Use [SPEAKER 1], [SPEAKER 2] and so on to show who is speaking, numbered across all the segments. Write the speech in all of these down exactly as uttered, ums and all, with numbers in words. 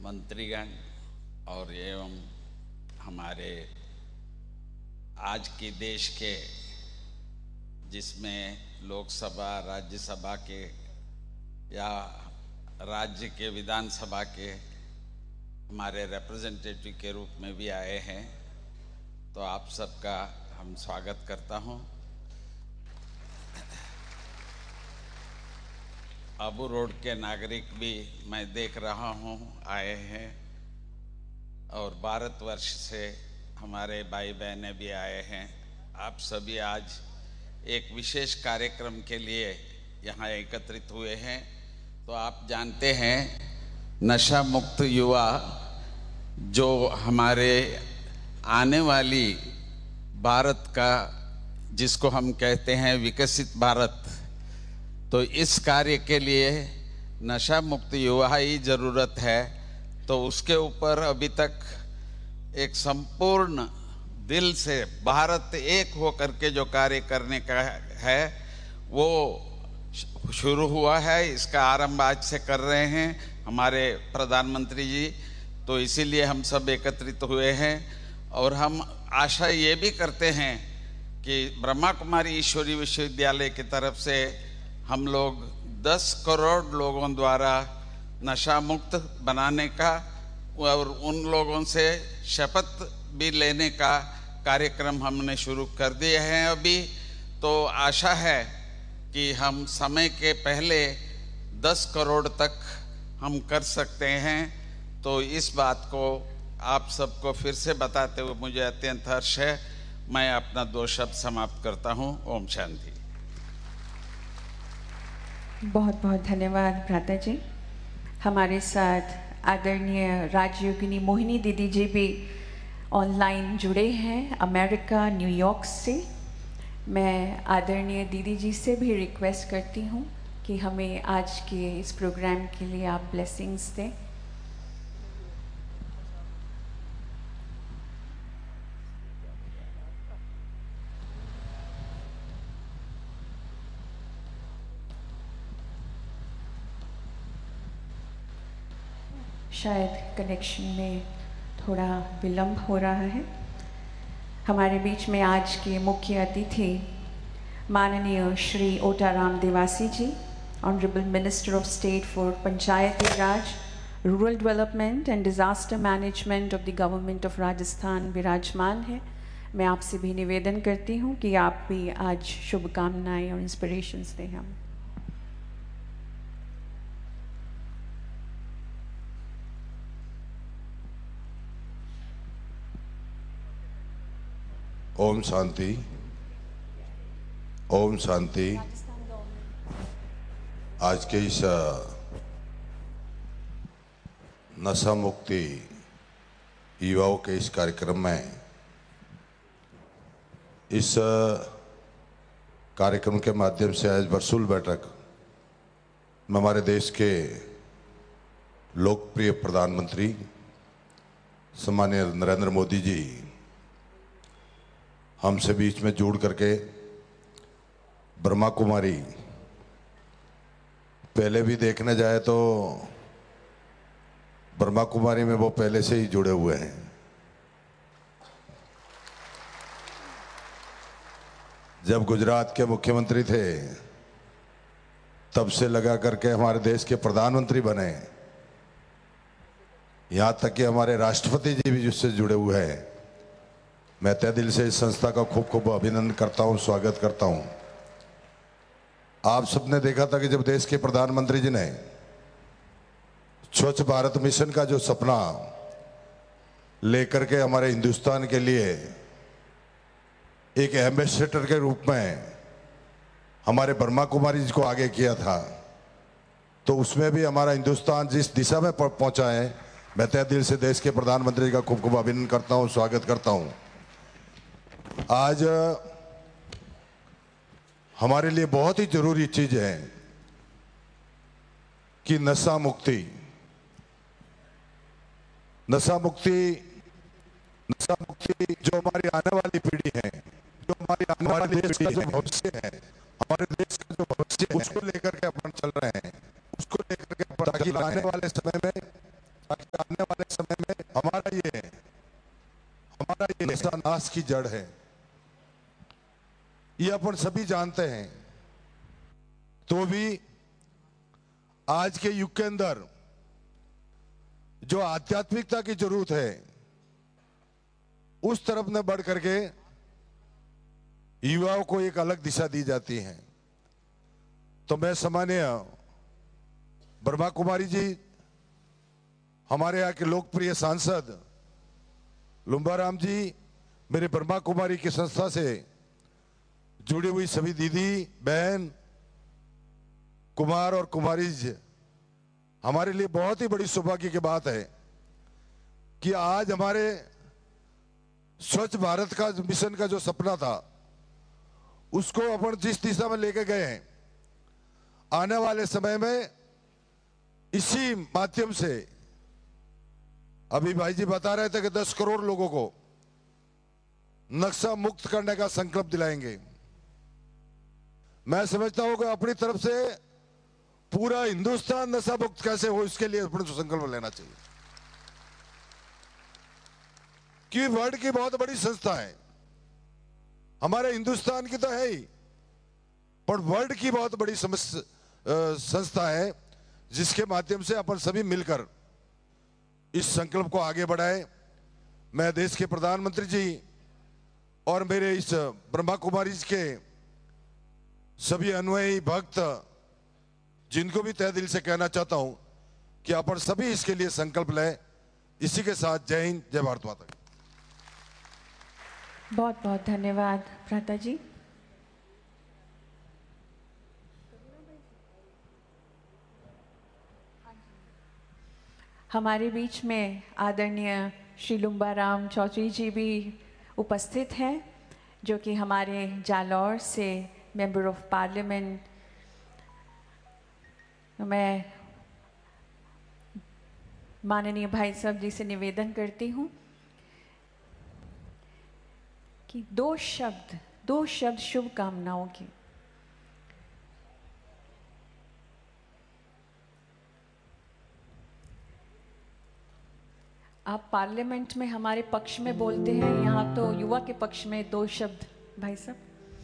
[SPEAKER 1] मंत्रीगण और एवं हमारे आज के देश के, जिसमें लोकसभा, राज्यसभा के या राज्य के विधानसभा के हमारे रिप्रेजेंटेटिव के रूप में भी आए हैं, तो आप सबका हम स्वागत करता हूं। अबू रोड के नागरिक भी मैं देख रहा हूं आए हैं, और भारतवर्ष से हमारे भाई बहनें भी आए हैं। आप सभी आज एक विशेष कार्यक्रम के लिए यहाँ एकत्रित हुए हैं। तो आप जानते हैं, नशा मुक्त युवा जो हमारे आने वाली भारत का, जिसको हम कहते हैं विकसित भारत, तो इस कार्य के लिए नशा मुक्त युवा ही ज़रूरत है। तो उसके ऊपर अभी तक एक संपूर्ण दिल से भारत एक होकर के जो कार्य करने का है वो शुरू हुआ है। इसका आरंभ आज से कर रहे हैं हमारे प्रधानमंत्री जी। तो इसीलिए हम सब एकत्रित हुए हैं, और हम आशा ये भी करते हैं कि ब्रह्मा कुमारी ईश्वरीय विश्वविद्यालय की तरफ से हम लोग दस करोड़ लोगों द्वारा नशा मुक्त बनाने का और उन लोगों से शपथ भी लेने का कार्यक्रम हमने शुरू कर दिए हैं अभी। तो आशा है कि हम समय के पहले दस करोड़ तक हम कर सकते हैं। तो इस बात को आप सबको फिर से बताते हुए मुझे अत्यंत हर्ष है। मैं अपना दो शब्द समाप्त करता हूँ। ओम शांति।
[SPEAKER 2] बहुत बहुत धन्यवाद भ्राता जी। हमारे साथ आदरणीय राजयोगिनी मोहिनी दीदी जी भी ऑनलाइन जुड़े हैं अमेरिका, न्यूयॉर्क से। मैं आदरणीय दीदी जी से भी रिक्वेस्ट करती हूँ कि हमें आज के इस प्रोग्राम के लिए आप ब्लेसिंग्स दें। शायद कनेक्शन में थोड़ा विलंब हो रहा है। हमारे बीच में आज के मुख्य अतिथि माननीय श्री ओटाराम देवासी जी, honourable minister of state for Panchayati Raj, rural development and disaster management of the government of Rajasthan विराजमान है। मैं आपसे भी निवेदन करती हूँ कि आप भी आज शुभकामनाएं और इंस्पिरेशंस दें हम।
[SPEAKER 3] ओम शांति, ओम शांति। आज के इस नशा मुक्ति युवाओं के इस कार्यक्रम में, इस कार्यक्रम के माध्यम से आज वर्चुअल बैठक में हमारे देश के लोकप्रिय प्रधानमंत्री सम्माननीय नरेंद्र मोदी जी हमसे बीच में जुड़ करके ब्रह्मा कुमारी, पहले भी देखने जाए तो ब्रह्मा कुमारी में वो पहले से ही जुड़े हुए हैं। जब गुजरात के मुख्यमंत्री थे तब से लगा करके हमारे देश के प्रधानमंत्री बने, यहाँ तक कि हमारे राष्ट्रपति जी भी जिससे जुड़े हुए हैं। मैं तहे दिल से इस संस्था का खूब खूब अभिनंदन करता हूँ, स्वागत करता हूँ। आप सबने देखा था कि जब देश के प्रधानमंत्री जी ने स्वच्छ भारत मिशन का जो सपना लेकर के हमारे हिंदुस्तान के लिए एक एम्बेसडर के रूप में हमारे ब्रह्मा कुमारी जी को आगे किया था, तो उसमें भी हमारा हिंदुस्तान जिस दिशा में पहुंचा है, मैं तहे दिल से देश के प्रधानमंत्री जी का खूब खूब अभिनंदन करता हूँ, स्वागत करता हूँ। आज हमारे लिए बहुत ही जरूरी चीज है कि नशा मुक्ति नशा मुक्ति नशा मुक्ति जो हमारी आने वाली पीढ़ी है, जो हमारी आने वाली देश का जो भविष्य है, हमारे देश का जो भविष्य है, उसको लेकर के अपन चल रहे हैं, उसको लेकर के ताकि आने वाले समय में ताकि आने नशा नाश की जड़ है, ये अपन सभी जानते हैं। तो भी आज के युग के अंदर जो आध्यात्मिकता की जरूरत है उस तरफ न बढ़ करके युवाओं को एक अलग दिशा दी जाती है। तो मैं सम्मानीय ब्रह्मा कुमारी जी, हमारे यहाँ के लोकप्रिय सांसद लुम्बाराम जी, मेरे ब्रह्मा कुमारी की संस्था से जुड़ी हुई सभी दीदी बहन, कुमार और कुमारीज, हमारे लिए बहुत ही बड़ी सौभाग्य की बात है कि आज हमारे स्वच्छ भारत का मिशन का जो सपना था उसको अपन जिस दिशा में लेके गए हैं, आने वाले समय में इसी माध्यम से, अभी भाई जी बता रहे थे कि दस करोड़ लोगों को नक्शा मुक्त करने का संकल्प दिलाएंगे। मैं समझता हूं कि अपनी तरफ से पूरा हिंदुस्तान नशा मुक्त कैसे हो इसके लिए अपने संकल्प लेना चाहिए, कि वर्ल्ड की बहुत बड़ी संस्था है, हमारे हिंदुस्तान की तो है ही, पर वर्ल्ड की बहुत बड़ी संस्था है जिसके माध्यम से अपन सभी मिलकर इस संकल्प को आगे बढ़ाए। मैं देश के प्रधानमंत्री जी और मेरे इस ब्रह्मा कुमारी के सभी अनुयायी भक्त जिनको भी तहे दिल से कहना चाहता हूं कि अपन सभी इसके लिए संकल्प लें। इसी के साथ जय हिंद, जय भारत माता की।
[SPEAKER 2] बहुत बहुत धन्यवाद भ्राता जी। हमारे बीच में आदरणीय श्री लुम्बाराम चौधरी जी भी उपस्थित हैं, जो कि हमारे जालौर से मेंबर ऑफ पार्लियामेंट। मैं माननीय भाई साहब जी से निवेदन करती हूं कि दो शब्द दो शब्द शुभकामनाओं के। आप पार्लियामेंट में हमारे पक्ष में बोलते हैं, यहाँ तो युवा के पक्ष में दो शब्द भाई साहब।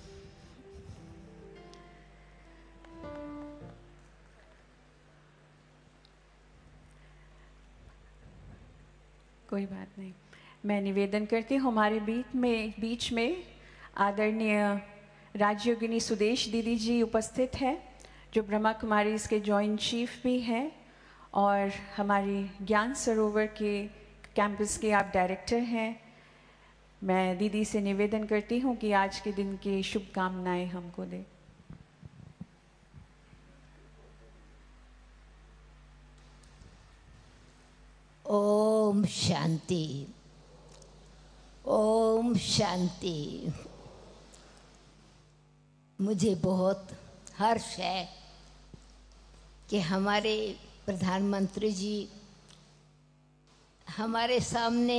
[SPEAKER 2] कोई बात नहीं, मैं निवेदन करती हूँ हमारे बीच में बीच में आदरणीय राज्योगिनी सुदेश दीदी जी उपस्थित है, जो ब्रह्मा कुमारी इसके जॉइंट चीफ भी हैं और हमारी ज्ञान सरोवर के कैंपस के आप डायरेक्टर हैं। मैं दीदी से निवेदन करती हूँ कि आज के दिन की शुभकामनाएं हमको दें।
[SPEAKER 4] ओम शांति, ओम शांति। मुझे बहुत हर्ष है कि हमारे प्रधानमंत्री जी हमारे सामने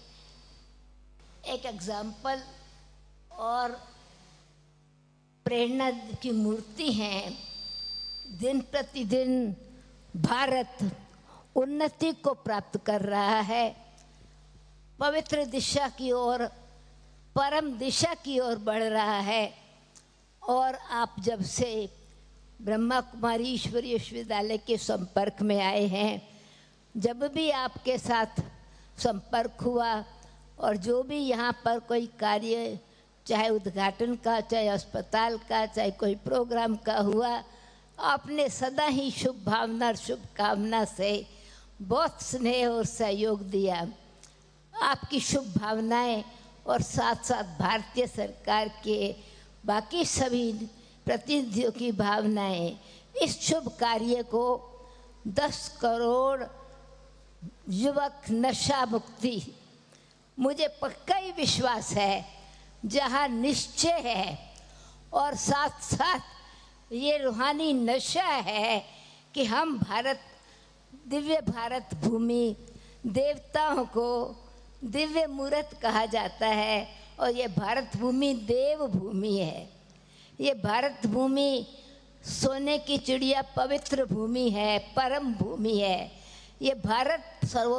[SPEAKER 4] एक एग्जाम्पल और प्रेरणा की मूर्ति हैं। दिन प्रतिदिन भारत उन्नति को प्राप्त कर रहा है, पवित्र दिशा की ओर, परम दिशा की ओर बढ़ रहा है। और आप जब से ब्रह्मा कुमारी ईश्वरीय विश्वविद्यालय के संपर्क में आए हैं, जब भी आपके साथ संपर्क हुआ और जो भी यहाँ पर कोई कार्य, चाहे उद्घाटन का, चाहे अस्पताल का, चाहे कोई प्रोग्राम का हुआ, आपने सदा ही शुभ भावना और शुभकामना से बहुत स्नेह और सहयोग दिया। आपकी शुभ भावनाएं और साथ साथ भारतीय सरकार के बाकी सभी प्रतिनिधियों की भावनाएं इस शुभ कार्य को दस करोड़ युवक नशा मुक्ति, मुझे पक्का ही विश्वास है, जहां निश्चय है और साथ साथ ये रूहानी नशा है कि हम भारत, दिव्य भारत भूमि, देवताओं को दिव्य मूर्त कहा जाता है और ये भारत भूमि देव भूमि है। ये भारत भूमि सोने की चिड़िया पवित्र भूमि है, परम भूमि है। ये भारत सर्व